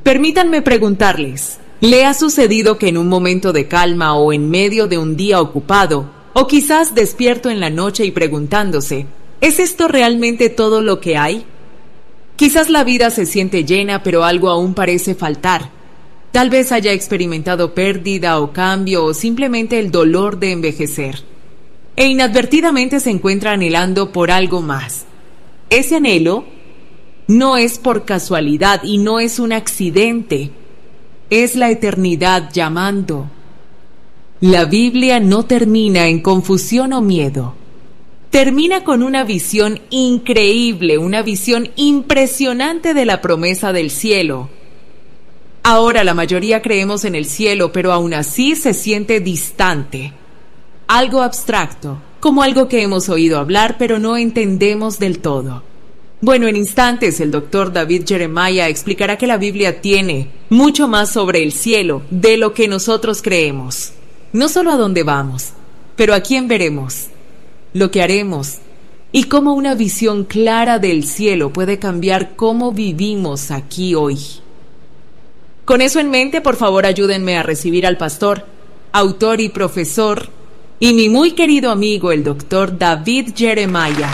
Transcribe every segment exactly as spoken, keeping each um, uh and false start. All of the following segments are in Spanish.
Permítanme preguntarles, ¿le ha sucedido que en un momento de calma o en medio de un día ocupado, o quizás despierto en la noche y preguntándose, ¿es esto realmente todo lo que hay? Quizás la vida se siente llena, pero algo aún parece faltar. Tal vez haya experimentado pérdida o cambio o simplemente el dolor de envejecer. E inadvertidamente se encuentra anhelando por algo más. Ese anhelo no es por casualidad y no es un accidente. Es la eternidad llamando. La Biblia no termina en confusión o miedo. Termina con una visión increíble, una visión impresionante de la promesa del cielo. Ahora la mayoría creemos en el cielo, pero aún así se siente distante. Algo abstracto, como algo que hemos oído hablar, pero no entendemos del todo. Bueno, en instantes el doctor David Jeremiah explicará que la Biblia tiene mucho más sobre el cielo de lo que nosotros creemos. No solo a dónde vamos, pero a quién veremos, lo que haremos y cómo una visión clara del cielo puede cambiar cómo vivimos aquí hoy. Con eso en mente, por favor, ayúdenme a recibir al pastor, autor y profesor, y mi muy querido amigo, el doctor David Jeremiah.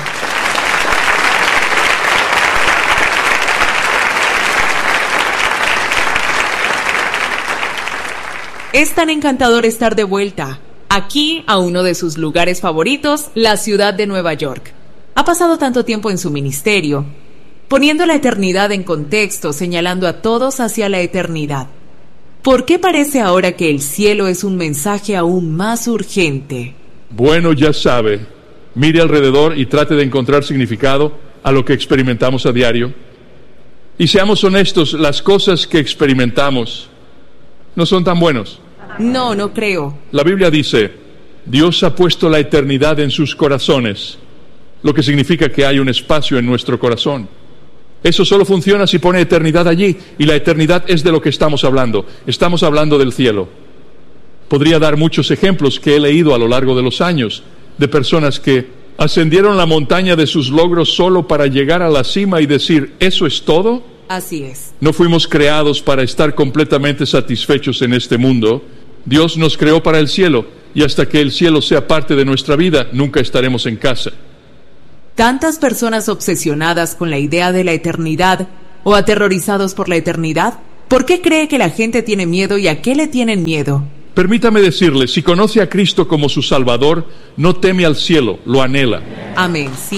Es tan encantador estar de vuelta, aquí a uno de sus lugares favoritos, la ciudad de Nueva York. Ha pasado tanto tiempo en su ministerio, poniendo la eternidad en contexto, señalando a todos hacia la eternidad. ¿Por qué parece ahora que el cielo es un mensaje aún más urgente? Bueno, ya sabe, mire alrededor y trate de encontrar significado a lo que experimentamos a diario. Y seamos honestos, las cosas que experimentamos no son tan buenos. No, no creo. La Biblia dice, Dios ha puesto la eternidad en sus corazones, lo que significa que hay un espacio en nuestro corazón. Eso solo funciona si pone eternidad allí, y la eternidad es de lo que estamos hablando. Estamos hablando del cielo. Podría dar muchos ejemplos que he leído a lo largo de los años, de personas que ascendieron la montaña de sus logros solo para llegar a la cima y decir, ¿eso es todo? Así es. No fuimos creados para estar completamente satisfechos en este mundo. Dios nos creó para el cielo, y hasta que el cielo sea parte de nuestra vida, nunca estaremos en casa. Tantas personas obsesionadas con la idea de la eternidad o aterrorizados por la eternidad. ¿Por qué cree que la gente tiene miedo y a qué le tienen miedo? Permítame decirle, si conoce a Cristo como su Salvador, no teme al cielo, lo anhela. Amén, sí.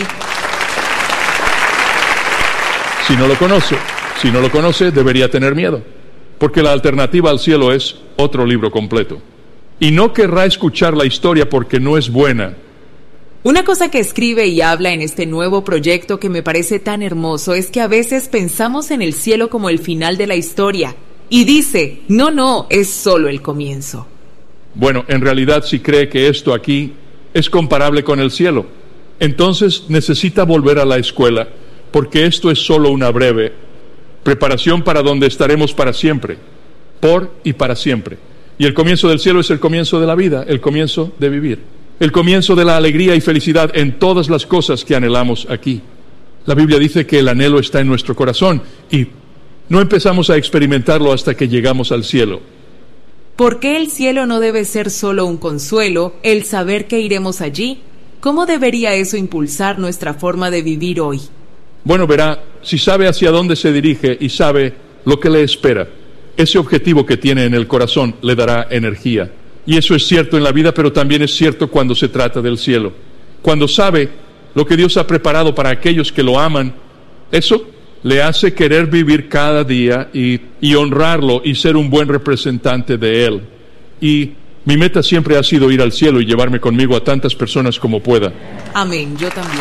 Si no lo conoce, si no lo conoce, debería tener miedo, porque la alternativa al cielo es otro libro completo. Y no querrá escuchar la historia porque no es buena. Una cosa que escribe y habla en este nuevo proyecto que me parece tan hermoso es que a veces pensamos en el cielo como el final de la historia. Y dice, no, no, es solo el comienzo. Bueno, en realidad si cree que esto aquí es comparable con el cielo, entonces necesita volver a la escuela, porque esto es solo una breve preparación para donde estaremos para siempre, por y para siempre. Y el comienzo del cielo es el comienzo de la vida, el comienzo de vivir, el comienzo de la alegría y felicidad en todas las cosas que anhelamos aquí. La Biblia dice que el anhelo está en nuestro corazón y no empezamos a experimentarlo hasta que llegamos al cielo. ¿Por qué el cielo no debe ser solo un consuelo, el saber que iremos allí? ¿Cómo debería eso impulsar nuestra forma de vivir hoy? Bueno, verá, si sabe hacia dónde se dirige y sabe lo que le espera, ese objetivo que tiene en el corazón le dará energía. Y eso es cierto en la vida, pero también es cierto cuando se trata del cielo. Cuando sabe lo que Dios ha preparado para aquellos que lo aman, eso le hace querer vivir cada día y, y honrarlo y ser un buen representante de Él. Y mi meta siempre ha sido ir al cielo y llevarme conmigo a tantas personas como pueda. Amén, yo también.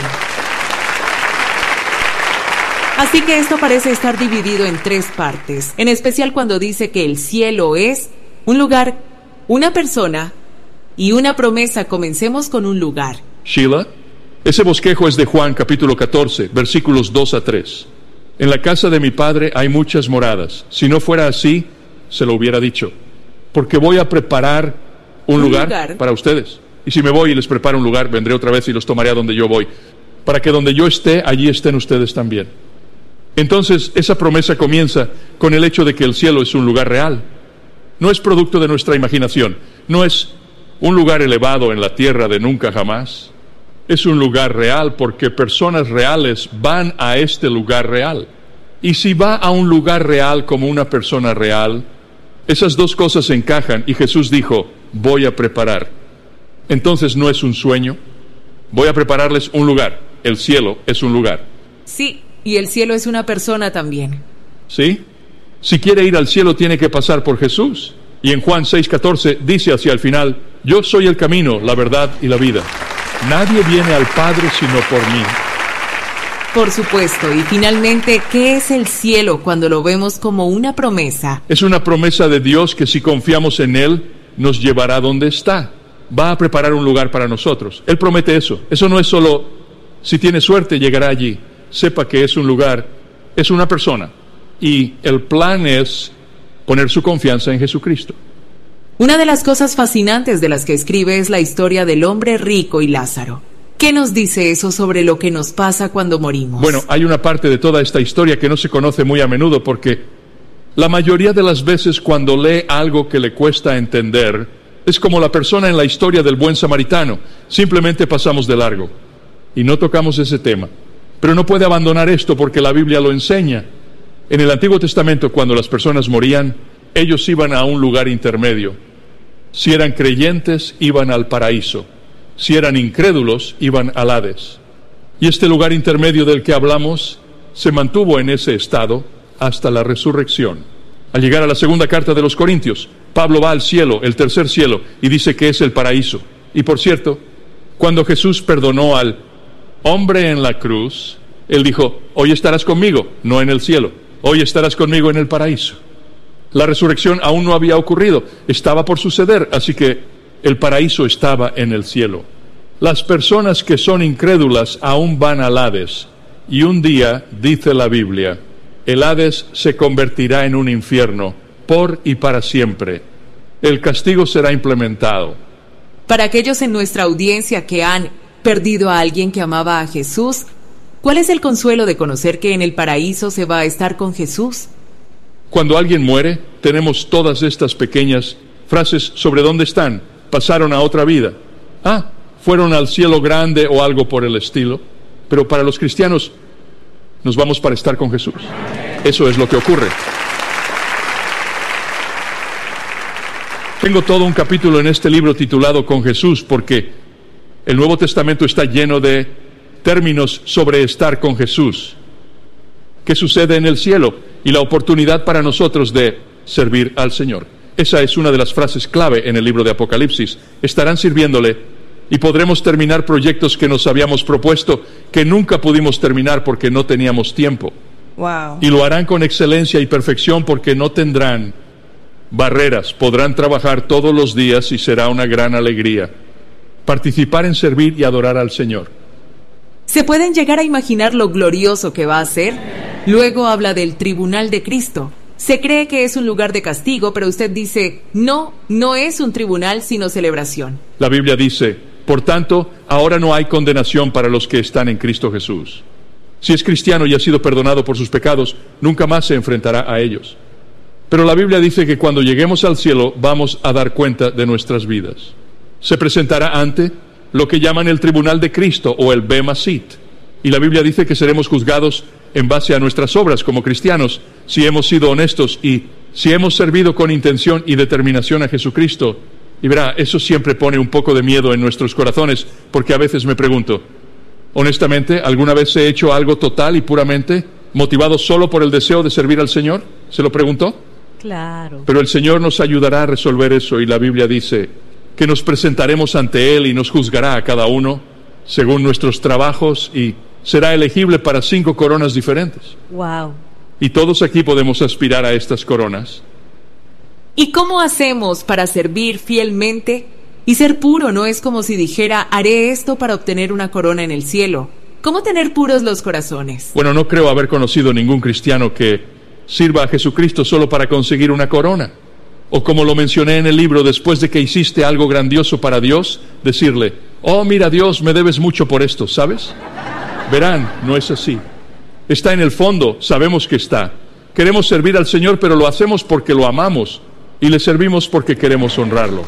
Así que esto parece estar dividido en tres partes, en especial cuando dice que el cielo es un lugar, una persona y una promesa. Comencemos con un lugar. Sheila, ese bosquejo es de Juan capítulo catorce, versículos dos a tres. En la casa de mi padre hay muchas moradas. Si no fuera así, se lo hubiera dicho. Porque voy a preparar un, ¿Un lugar, lugar para ustedes. Y si me voy y les preparo un lugar, vendré otra vez y los tomaré a donde yo voy. Para que donde yo esté, allí estén ustedes también. Entonces, esa promesa comienza con el hecho de que el cielo es un lugar real. No es producto de nuestra imaginación, no es un lugar elevado en la tierra de nunca jamás. Es un lugar real porque personas reales van a este lugar real. Y si va a un lugar real como una persona real, esas dos cosas se encajan y Jesús dijo, voy a preparar. Entonces no es un sueño, voy a prepararles un lugar. El cielo es un lugar. Sí, y el cielo es una persona también. ¿Sí? Si quiere ir al cielo tiene que pasar por Jesús. Y en Juan seis catorce dice hacia el final, yo soy el camino, la verdad y la vida. Nadie viene al Padre sino por mí. Por supuesto, y finalmente, ¿qué es el cielo cuando lo vemos como una promesa? Es una promesa de Dios que si confiamos en Él, nos llevará donde está. Va a preparar un lugar para nosotros. Él promete eso. Eso no es solo, si tiene suerte, llegará allí. Sepa que es un lugar, es una persona. Y el plan es poner su confianza en Jesucristo. Una de las cosas fascinantes de las que escribe es la historia del hombre rico y Lázaro. ¿Qué nos dice eso sobre lo que nos pasa cuando morimos? Bueno, hay una parte de toda esta historia que no se conoce muy a menudo porque la mayoría de las veces cuando lee algo que le cuesta entender, es como la persona en la historia del buen samaritano. Simplemente pasamos de largo y no tocamos ese tema. Pero no puede abandonar esto porque la Biblia lo enseña. En el Antiguo Testamento, cuando las personas morían, ellos iban a un lugar intermedio. Si eran creyentes, iban al paraíso. Si eran incrédulos, iban al Hades. Y este lugar intermedio del que hablamos se mantuvo en ese estado hasta la resurrección. Al llegar a la segunda carta de los Corintios, Pablo va al cielo, el tercer cielo, y dice que es el paraíso. Y por cierto, cuando Jesús perdonó al hombre en la cruz, Él dijo, hoy estarás conmigo, no en el cielo, hoy estarás conmigo en el paraíso. La resurrección aún no había ocurrido, estaba por suceder, así que el paraíso estaba en el cielo. Las personas que son incrédulas aún van al Hades, y un día, dice la Biblia, el Hades se convertirá en un infierno, por y para siempre. El castigo será implementado. Para aquellos en nuestra audiencia que han perdido a alguien que amaba a Jesús, ¿cuál es el consuelo de conocer que en el paraíso se va a estar con Jesús? Cuando alguien muere, tenemos todas estas pequeñas frases sobre dónde están. Pasaron a otra vida. Ah, fueron al cielo grande o algo por el estilo. Pero para los cristianos, nos vamos para estar con Jesús. Eso es lo que ocurre. Tengo todo un capítulo en este libro titulado Con Jesús, porque el Nuevo Testamento está lleno de términos sobre estar con Jesús. ¿Qué sucede en el cielo? Y la oportunidad para nosotros de servir al Señor. Esa es una de las frases clave en el libro de Apocalipsis. Estarán sirviéndole y podremos terminar proyectos que nos habíamos propuesto, que nunca pudimos terminar porque no teníamos tiempo. Wow. Y lo harán con excelencia y perfección porque no tendrán barreras. Podrán trabajar todos los días y será una gran alegría. Participar en servir y adorar al Señor. ¿Se pueden llegar a imaginar lo glorioso que va a ser? Luego habla del tribunal de Cristo. Se cree que es un lugar de castigo, pero usted dice, no, no es un tribunal, sino celebración. La Biblia dice, por tanto, ahora no hay condenación para los que están en Cristo Jesús. Si es cristiano y ha sido perdonado por sus pecados, nunca más se enfrentará a ellos. Pero la Biblia dice que cuando lleguemos al cielo, vamos a dar cuenta de nuestras vidas. Se presentará ante lo que llaman el tribunal de Cristo o el Bema Sit. Y la Biblia dice que seremos juzgados en base a nuestras obras como cristianos, si hemos sido honestos y si hemos servido con intención y determinación a Jesucristo. Y verá, eso siempre pone un poco de miedo en nuestros corazones, porque a veces me pregunto, honestamente, ¿alguna vez he hecho algo total y puramente motivado solo por el deseo de servir al Señor? ¿Se lo preguntó? Claro. Pero el Señor nos ayudará a resolver eso, y la Biblia dice que nos presentaremos ante Él y nos juzgará a cada uno según nuestros trabajos y será elegible para cinco coronas diferentes. Wow. Y todos aquí podemos aspirar a estas coronas. ¿Y cómo hacemos para servir fielmente? Y ser puro no es como si dijera, haré esto para obtener una corona en el cielo. ¿Cómo tener puros los corazones? Bueno, no creo haber conocido ningún cristiano que sirva a Jesucristo solo para conseguir una corona. O como lo mencioné en el libro, después de que hiciste algo grandioso para Dios, decirle, oh, mira Dios, me debes mucho por esto, ¿sabes? Verán, no es así. Está en el fondo, sabemos que está. Queremos servir al Señor, pero lo hacemos porque lo amamos y le servimos porque queremos honrarlo.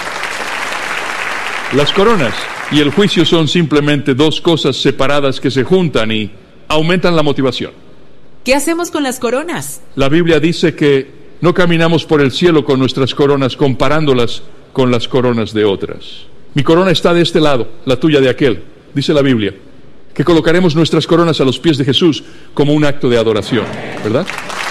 Las coronas y el juicio son simplemente dos cosas separadas que se juntan y aumentan la motivación. ¿Qué hacemos con las coronas? La Biblia dice que no caminamos por el cielo con nuestras coronas comparándolas con las coronas de otras. Mi corona está de este lado, la tuya de aquel, dice la Biblia, que colocaremos nuestras coronas a los pies de Jesús como un acto de adoración, ¿verdad?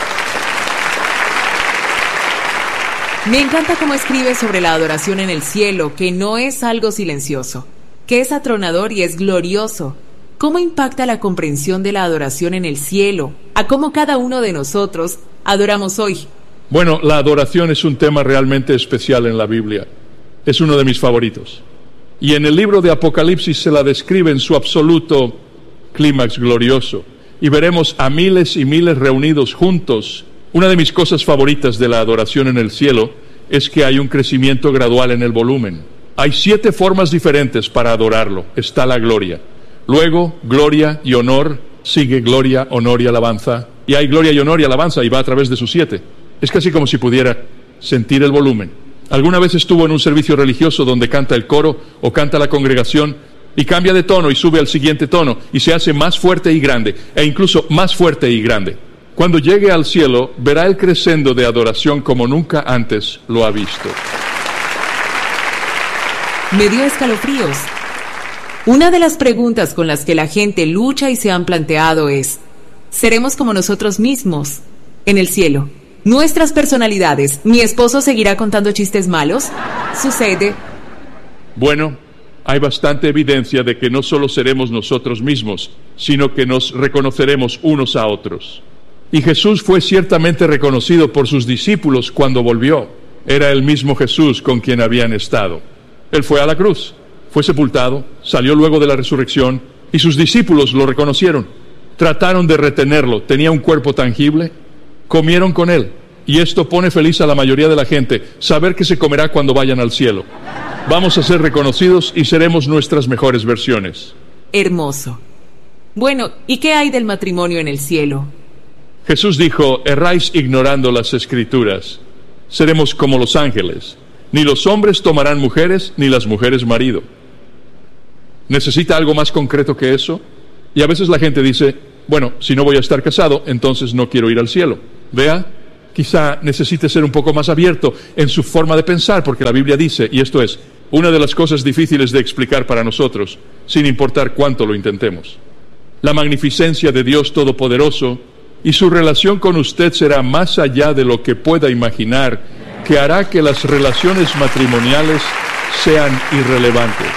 Me encanta cómo escribe sobre la adoración en el cielo, que no es algo silencioso, que es atronador y es glorioso. ¿Cómo impacta la comprensión de la adoración en el cielo a cómo cada uno de nosotros adoramos hoy? Bueno, la adoración es un tema realmente especial en la Biblia. Es uno de mis favoritos. Y en el libro de Apocalipsis se la describe en su absoluto clímax glorioso. Y veremos a miles y miles reunidos juntos. Una de mis cosas favoritas de la adoración en el cielo es que hay un crecimiento gradual en el volumen. Hay siete formas diferentes para adorarlo. Está la gloria. Luego, gloria y honor. Sigue gloria, honor y alabanza. Y hay gloria y honor y alabanza y va a través de sus siete. Es casi como si pudiera sentir el volumen. ¿Alguna vez estuvo en un servicio religioso donde canta el coro o canta la congregación y cambia de tono y sube al siguiente tono y se hace más fuerte y grande e incluso más fuerte y grande? Cuando llegue al cielo, verá el crescendo de adoración como nunca antes lo ha visto. Me dio escalofríos. Una de las preguntas con las que la gente lucha y se han planteado es: ¿seremos como nosotros mismos en el cielo? Nuestras personalidades. ¿Mi esposo seguirá contando chistes malos? Sucede. Bueno, hay bastante evidencia de que no solo seremos nosotros mismos, sino que nos reconoceremos unos a otros. Y Jesús fue ciertamente reconocido por sus discípulos cuando volvió. Era el mismo Jesús con quien habían estado. Él fue a la cruz, fue sepultado, salió luego de la resurrección, y sus discípulos lo reconocieron. Trataron de retenerlo, tenía un cuerpo tangible. Comieron con él, y esto pone feliz a la mayoría de la gente, saber que se comerá cuando vayan al cielo. Vamos a ser reconocidos y seremos nuestras mejores versiones. Hermoso. Bueno, ¿y qué hay del matrimonio en el cielo? Jesús dijo: erráis ignorando las Escrituras. Seremos como los ángeles. Ni los hombres tomarán mujeres, ni las mujeres marido. ¿Necesita algo más concreto que eso? Y a veces la gente dice: bueno, si no voy a estar casado, entonces no quiero ir al cielo. Vea, quizá necesite ser un poco más abierto en su forma de pensar, porque la Biblia dice, y esto es una de las cosas difíciles de explicar para nosotros, sin importar cuánto lo intentemos. La magnificencia de Dios Todopoderoso y su relación con usted será más allá de lo que pueda imaginar, que hará que las relaciones matrimoniales sean irrelevantes.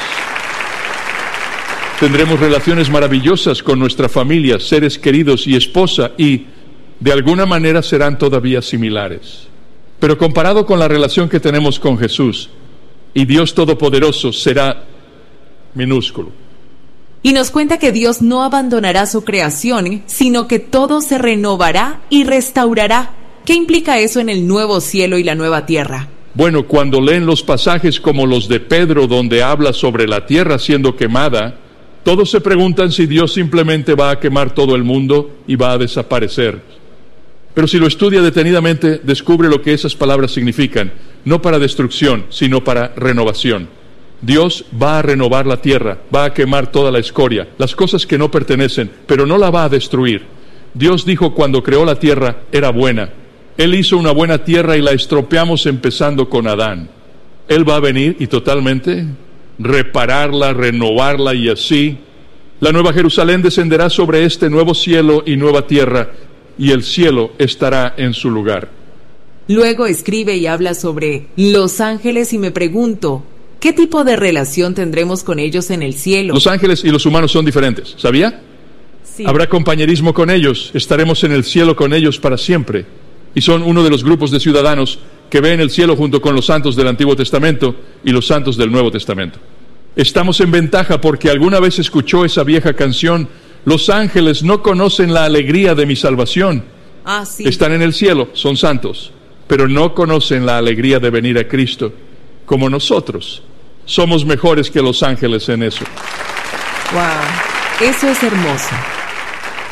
Tendremos relaciones maravillosas con nuestra familia, seres queridos y esposa, y de alguna manera serán todavía similares. Pero comparado con la relación que tenemos con Jesús y Dios Todopoderoso, será minúsculo. Y nos cuenta que Dios no abandonará su creación, sino que todo se renovará y restaurará. ¿Qué implica eso en el nuevo cielo y la nueva tierra? Bueno, cuando leen los pasajes como los de Pedro, donde habla sobre la tierra siendo quemada, todos se preguntan si Dios simplemente va a quemar todo el mundo y va a desaparecer. Pero si lo estudia detenidamente, descubre lo que esas palabras significan, no para destrucción, sino para renovación. Dios va a renovar la tierra, va a quemar toda la escoria, las cosas que no pertenecen, pero no la va a destruir. Dios dijo cuando creó la tierra, era buena. Él hizo una buena tierra y la estropeamos empezando con Adán. Él va a venir y totalmente repararla, renovarla, y así la nueva Jerusalén descenderá sobre este nuevo cielo y nueva tierra, y el cielo estará en su lugar. Luego escribe y habla sobre los ángeles y me pregunto, ¿qué tipo de relación tendremos con ellos en el cielo? Los ángeles y los humanos son diferentes, ¿sabía? Sí. Habrá compañerismo con ellos, estaremos en el cielo con ellos para siempre, y son uno de los grupos de ciudadanos que ven el cielo junto con los santos del Antiguo Testamento y los santos del Nuevo Testamento. Estamos en ventaja porque alguna vez escuchó esa vieja canción: los ángeles no conocen la alegría de mi salvación. Ah, sí. Están en el cielo, son santos, pero no conocen la alegría de venir a Cristo como nosotros. Somos mejores que los ángeles en eso. Wow, eso es hermoso.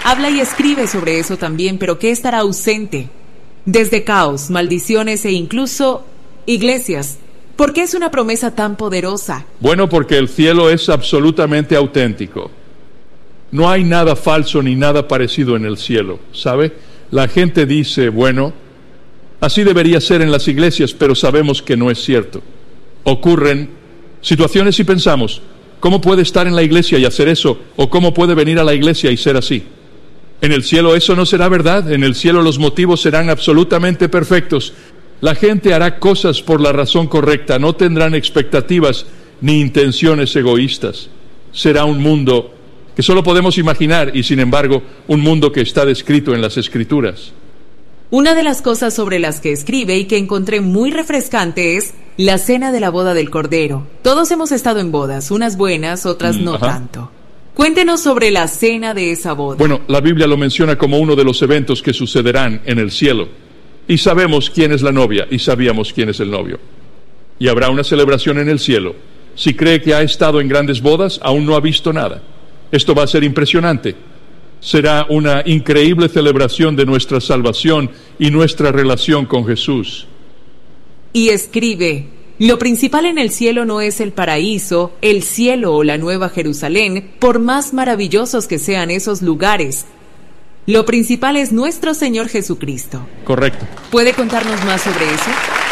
habla y escribe sobre eso también, pero ¿qué estará ausente? Desde caos, maldiciones e incluso iglesias. ¿Por qué es una promesa tan poderosa? Bueno, porque el cielo es absolutamente auténtico. No hay nada falso ni nada parecido en el cielo, ¿sabe? La gente dice, bueno, así debería ser en las iglesias, pero sabemos que no es cierto. Ocurren situaciones y pensamos, ¿cómo puede estar en la iglesia y hacer eso? ¿O cómo puede venir a la iglesia y ser así? En el cielo eso no será verdad. En el cielo los motivos serán absolutamente perfectos. La gente hará cosas por la razón correcta, no tendrán expectativas ni intenciones egoístas. Será un mundo que solo podemos imaginar y, sin embargo, un mundo que está descrito en las Escrituras. Una de las cosas sobre las que escribe y que encontré muy refrescante es la cena de la boda del Cordero. Todos hemos estado en bodas, unas buenas, otras no Ajá. tanto. Cuéntenos sobre la cena de esa boda. Bueno, la Biblia lo menciona como uno de los eventos que sucederán en el cielo. Y sabemos quién es la novia y sabíamos quién es el novio. Y habrá una celebración en el cielo. Si cree que ha estado en grandes bodas, aún no ha visto nada. Esto va a ser impresionante. Será una increíble celebración de nuestra salvación y nuestra relación con Jesús. Y escribe, lo principal en el cielo no es el paraíso, el cielo o la nueva Jerusalén, por más maravillosos que sean esos lugares. Lo principal es nuestro Señor Jesucristo. Correcto. ¿Puede contarnos más sobre eso?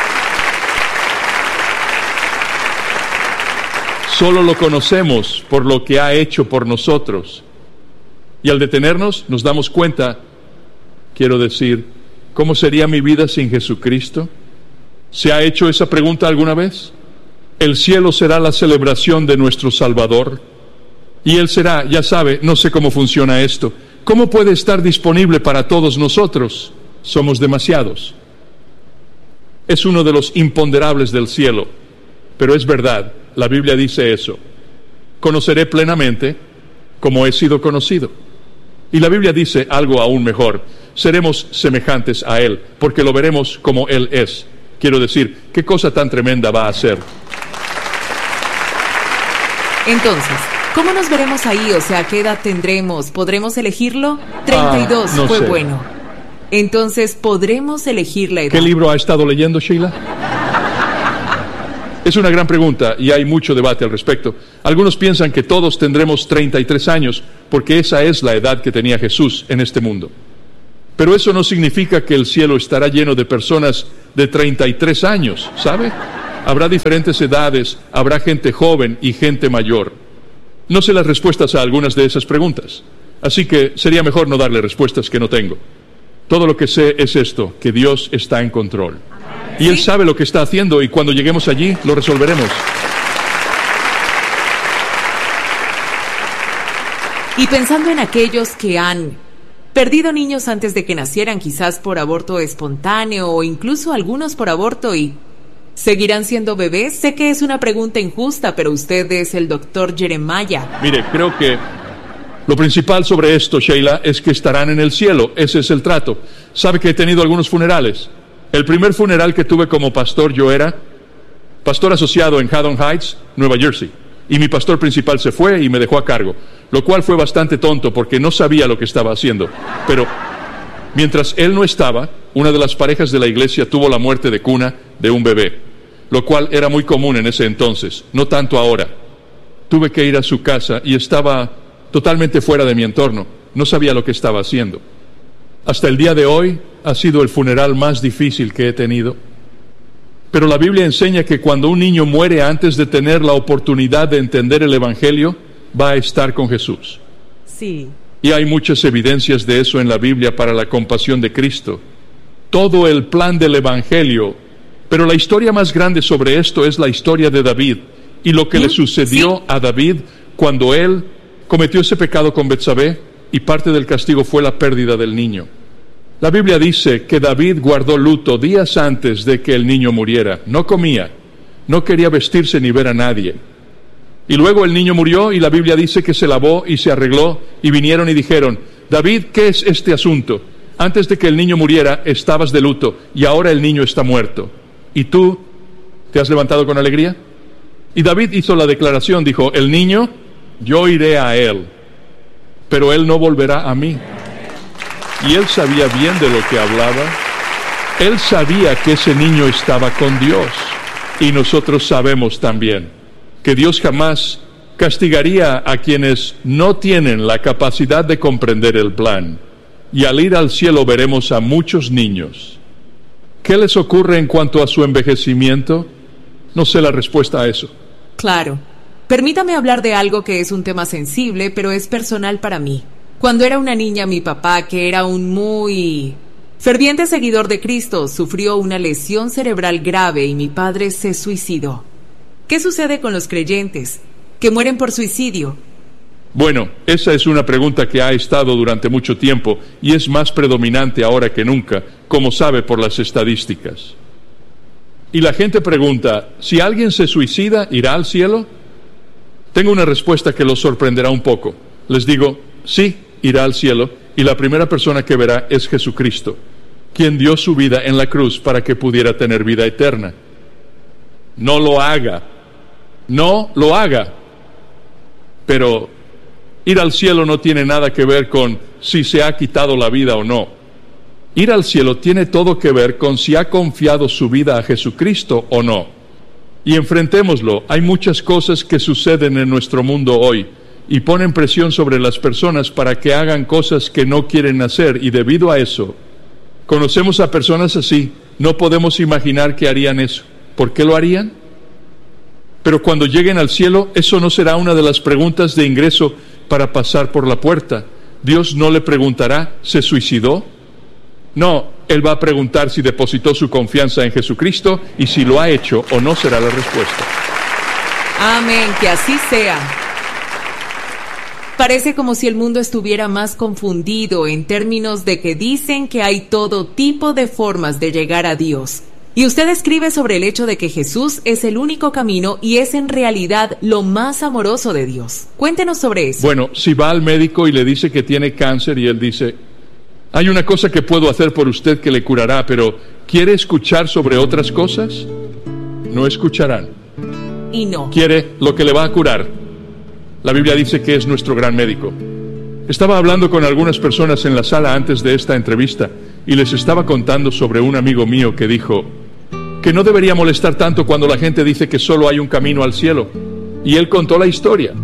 Solo lo conocemos por lo que ha hecho por nosotros. Y al detenernos nos damos cuenta, quiero decir, ¿cómo sería mi vida sin Jesucristo? ¿Se ha hecho esa pregunta alguna vez? El cielo será la celebración de nuestro Salvador. Y Él será, ya sabe, no sé cómo funciona esto. ¿Cómo puede estar disponible para todos nosotros? Somos demasiados. Es uno de los imponderables del cielo, pero es verdad, la Biblia dice eso. Conoceré plenamente como he sido conocido. Y la Biblia dice algo aún mejor, seremos semejantes a Él, porque lo veremos como Él es. Quiero decir, ¿qué cosa tan tremenda va a hacer? Entonces, ¿cómo nos veremos ahí? O sea, ¿qué edad tendremos? ¿Podremos elegirlo? treinta y dos, Ah, no fue sé. bueno. Entonces, ¿podremos elegir la edad? ¿Qué libro ha estado leyendo, Sheila? Es una gran pregunta y hay mucho debate al respecto. Algunos piensan que todos tendremos treinta y tres años porque esa es la edad que tenía Jesús en este mundo. Pero eso no significa que el cielo estará lleno de personas de treinta y tres años, ¿sabe? Habrá diferentes edades, habrá gente joven y gente mayor. No sé las respuestas a algunas de esas preguntas, así que sería mejor no darle respuestas que no tengo. Todo lo que sé es esto, que Dios está en control. Y Él sabe lo que está haciendo y cuando lleguemos allí lo resolveremos. Y pensando en aquellos que han perdido niños antes de que nacieran, quizás por aborto espontáneo o incluso algunos por aborto y seguirán siendo bebés, sé que es una pregunta injusta, pero usted es el doctor Jeremiah. Mire, creo que lo principal sobre esto, Sheila, es que estarán en el cielo. Ese es el trato. ¿Sabe que he tenido algunos funerales? El primer funeral que tuve como pastor, yo era pastor asociado en Haddon Heights, Nueva Jersey. Y mi pastor principal se fue y me dejó a cargo, lo cual fue bastante tonto porque no sabía lo que estaba haciendo. Pero mientras él no estaba, una de las parejas de la iglesia tuvo la muerte de cuna de un bebé, lo cual era muy común en ese entonces, no tanto ahora. Tuve que ir a su casa y estaba totalmente fuera de mi entorno, no sabía lo que estaba haciendo. Hasta el día de hoy ha sido el funeral más difícil que he tenido. Pero la Biblia enseña que cuando un niño muere antes de tener la oportunidad de entender el Evangelio, va a estar con Jesús. Sí. Y hay muchas evidencias de eso en la Biblia para la compasión de Cristo. Todo el plan del Evangelio. Pero la historia más grande sobre esto es la historia de David y lo que ¿Mm? le sucedió Sí. a David cuando él cometió ese pecado con Betsabé y parte del castigo fue la pérdida del niño. La Biblia dice que David guardó luto días antes de que el niño muriera. No comía, no quería vestirse ni ver a nadie. Y luego el niño murió y la Biblia dice que se lavó y se arregló y vinieron y dijeron, David, ¿qué es este asunto? Antes de que el niño muriera estabas de luto y ahora el niño está muerto. ¿Y tú te has levantado con alegría? Y David hizo la declaración, dijo, el niño, yo iré a él, pero él no volverá a mí. y él sabía bien de lo que hablaba. Él sabía que ese niño estaba con Dios, y nosotros sabemos también que Dios jamás castigaría a quienes no tienen la capacidad de comprender el plan. Y al ir al cielo veremos a muchos niños. ¿Qué les ocurre en cuanto a su envejecimiento? No sé la respuesta a eso. Claro. Permítame hablar de algo que es un tema sensible, pero es personal para mí. Cuando era una niña, mi papá, que era un muy ferviente seguidor de Cristo, sufrió una lesión cerebral grave y mi padre se suicidó. ¿Qué sucede con los creyentes que mueren por suicidio? Bueno, esa es una pregunta que ha estado durante mucho tiempo y es más predominante ahora que nunca, como sabe por las estadísticas. Y la gente pregunta, ¿si alguien se suicida, irá al cielo? Tengo una respuesta que los sorprenderá un poco. Les digo, sí, irá al cielo, y la primera persona que verá es Jesucristo, quien dio su vida en la cruz para que pudiera tener vida eterna. No lo haga, no lo haga. Pero ir al cielo no tiene nada que ver con si se ha quitado la vida o no. Ir al cielo tiene todo que ver con si ha confiado su vida a Jesucristo o no. Y enfrentémoslo, hay muchas cosas que suceden en nuestro mundo hoy y ponen presión sobre las personas para que hagan cosas que no quieren hacer, y debido a eso, conocemos a personas así, no podemos imaginar que harían eso. ¿Por qué lo harían? Pero cuando lleguen al cielo, eso no será una de las preguntas de ingreso para pasar por la puerta. Dios no le preguntará, ¿se suicidó? No, Él va a preguntar si depositó su confianza en Jesucristo, y si lo ha hecho o no será la respuesta. Amén, que así sea. Parece como si el mundo estuviera más confundido en términos de que dicen que hay todo tipo de formas de llegar a Dios. Y usted escribe sobre el hecho de que Jesús es el único camino y es en realidad lo más amoroso de Dios. Cuéntenos sobre eso. Bueno, si va al médico y le dice que tiene cáncer y él dice, hay una cosa que puedo hacer por usted que le curará, pero ¿quiere escuchar sobre otras cosas? No escucharán. Y no. Quiere lo que le va a curar. La Biblia dice que es nuestro gran médico. Estaba hablando con algunas personas en la sala antes de esta entrevista y les estaba contando sobre un amigo mío que dijo que no debería molestar tanto cuando la gente dice que solo hay un camino al cielo. Y él contó la historia.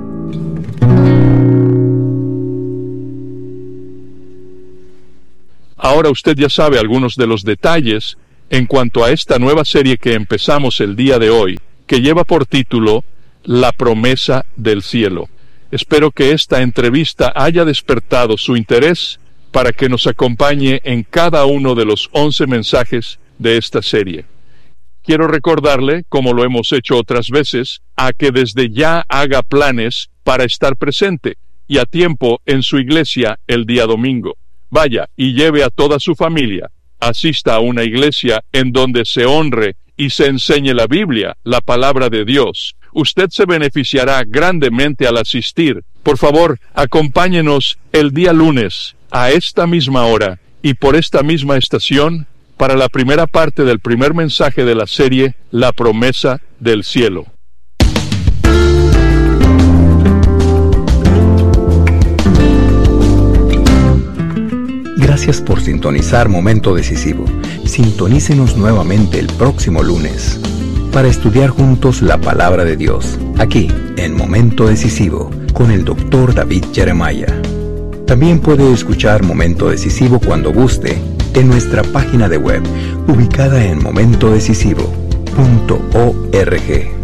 Ahora usted ya sabe algunos de los detalles en cuanto a esta nueva serie que empezamos el día de hoy, que lleva por título La promesa del cielo. Espero que esta entrevista haya despertado su interés para que nos acompañe en cada uno de los once mensajes de esta serie. Quiero recordarle, como lo hemos hecho otras veces, a que desde ya haga planes para estar presente y a tiempo en su iglesia el día domingo. Vaya y lleve a toda su familia. Asista a una iglesia en donde se honre y se enseñe la Biblia, la palabra de Dios. Usted se beneficiará grandemente al asistir. Por favor, acompáñenos el día lunes a esta misma hora y por esta misma estación para la primera parte del primer mensaje de la serie La promesa del cielo. Gracias por sintonizar Momento Decisivo. Sintonícenos nuevamente el próximo lunes para estudiar juntos la palabra de Dios, aquí en Momento Decisivo, con el doctor David Jeremiah. También puede escuchar Momento Decisivo cuando guste en nuestra página de web, ubicada en momento decisivo punto org.